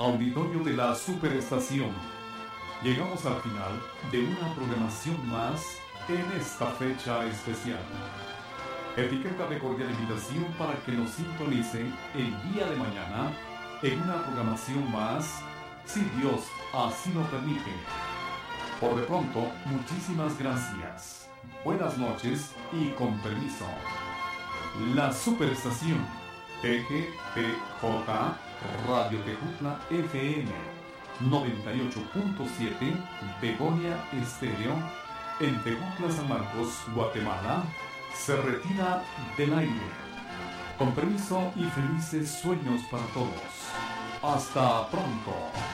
Auditorio de la Superestación. Llegamos al final de una programación más en esta fecha especial. Etiqueta de cordial invitación para que nos sintonicen el día de mañana en una programación más, si Dios así lo permite. Por de pronto, muchísimas gracias. Buenas noches y con permiso. La Superestación TGTJ Radio Tejutla FM 98.7 Begonia Estéreo en Tejutla, San Marcos, Guatemala, se retira del aire. Con permiso y felices sueños para todos. Hasta pronto.